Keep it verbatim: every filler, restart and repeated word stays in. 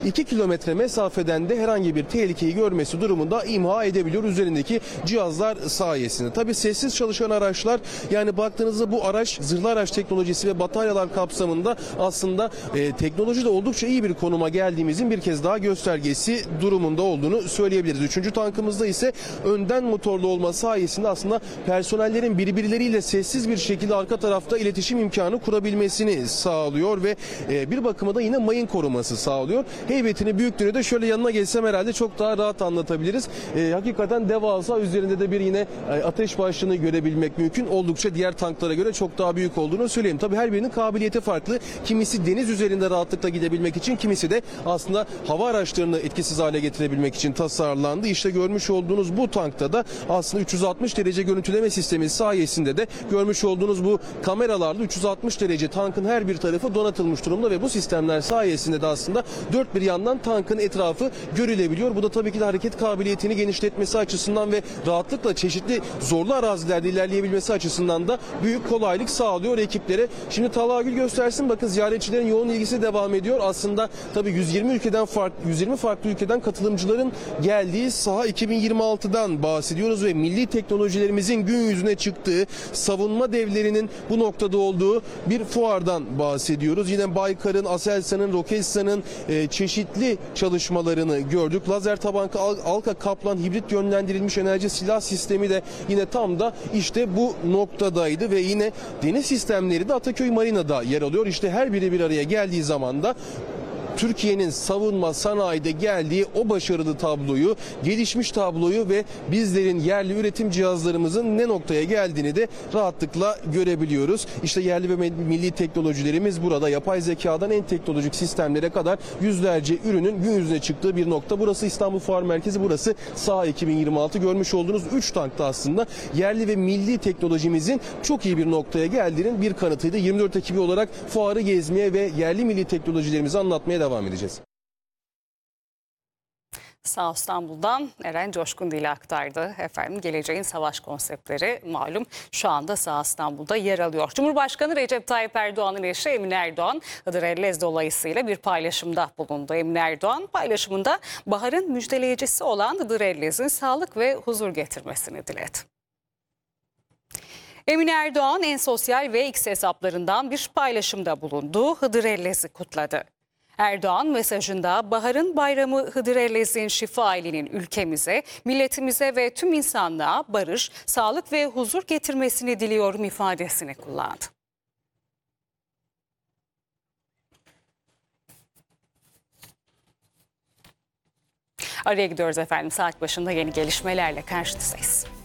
iki kilometre mesafeden de herhangi bir tehlikeyi görmesi durumunda imha edebiliyor üzerindeki cihazlar sayesinde. Tabii sessiz çalışan araçlar, yani baktığınızda bu araç zırhlı araç teknolojisi ve bataryalar kapsamında aslında e, teknolojide oldukça iyi bir konuma geldiğimizin bir kez daha göstergesi durumunda olduğunu söyleyebiliriz. Üçüncü tankımızda ise önden motorlu olma sayesinde aslında personellerin birbirleriyle sessiz bir şekilde arka tarafta iletişim imkanı kurabilmesini sağlıyor ve e, bir bakıma da yine mayın koruması sağlıyor. Heybetini, büyüklüğünü de şöyle yanına geçsem herhalde çok daha rahat anlatabiliriz. E, hakikaten devasa, üzerinde de bir yine e, ateş başlığını görebilmek mümkün. Oldukça diğer tanklara göre çok daha büyük olduğunu söyleyeyim. Tabii her birinin kabiliyeti farklı. Kimisi deniz üzerinde rahatlıkla gidebilmek için, kimisi de aslında hava araçlarını etkisiz hale getirebilmek için tasarlandı. İşte görmüş olduğunuz bu tankta da aslında üç yüz altmış derece görüntüleme sistemi sayesinde de görmüş olduğunuz bu kameralarla üç yüz altmış derece tankın her bir tarafı donatılmış durumda ve bu sistemler sayesinde de aslında dört bir yandan tankın etrafı görülebiliyor. Bu da tabii ki de hareket kabiliyetini genişletmesi açısından ve rahatlıkla çeşitli zorlu arazilerde ilerleyebilmesi açısından da büyük kolaylık sağlıyor ekiplere. Şimdi Talha Gül göstersin, bakın ziyaretçilerin yoğun ilgisi devam ediyor. Aslında tabii yüz yirmi ülkeden farklı yüz yirmi farklı ülkeden katılımcıların geldiği saha iki bin yirmi altıdan bahsediyoruz ve milli teknolojilerimizin gün yüzüne çıktığı, savunma devlerinin bu noktada olduğu bir fuardan bahsediyoruz. Yine Baykar'ın, Aselsan'ın, Roketsan'ın e, çeşitli çalışmalarını gördük. Lazer tabanlı Alka Kaplan hibrit yönlendirilmiş enerji silah sistemi de yine tam da işte bu noktadaydı ve yine deniz sistemleri de Ataköy Marina'da yer alıyor. İşte her biri bir araya geldiği zaman da Türkiye'nin savunma sanayide geldiği o başarılı tabloyu, gelişmiş tabloyu ve bizlerin yerli üretim cihazlarımızın ne noktaya geldiğini de rahatlıkla görebiliyoruz. İşte yerli ve milli teknolojilerimiz burada, yapay zekadan en teknolojik sistemlere kadar yüzlerce ürünün gün yüzüne çıktığı bir nokta. Burası İstanbul Fuar Merkezi, burası SAHA iki bin yirmi altı. Görmüş olduğunuz üç tankta aslında yerli ve milli teknolojimizin çok iyi bir noktaya geldiğinin bir kanıtıydı. yirmi dört ekibi olarak fuarı gezmeye ve yerli milli teknolojilerimizi anlatmaya devam edeceğiz. Sağ İstanbul'dan Eren Coşkun dile aktardı. Efendim, geleceğin savaş konseptleri malum şu anda Sağ İstanbul'da yer alıyor. Cumhurbaşkanı Recep Tayyip Erdoğan'ın eşi Emine Erdoğan, Hıdrellez dolayısıyla bir paylaşımda bulundu. Emine Erdoğan paylaşımında baharın müjdeleyicisi olan Hıdrellez'in sağlık ve huzur getirmesini diledi. Emine Erdoğan en sosyal ve X hesaplarından bir paylaşımda bulundu. Hıdrellez'i kutladı. Erdoğan mesajında baharın bayramı Hıdrellez'in şifa ilinin ülkemize, milletimize ve tüm insanlığa barış, sağlık ve huzur getirmesini diliyorum ifadesini kullandı. Araya gidiyoruz efendim. Saat başında yeni gelişmelerle karşınızdayız.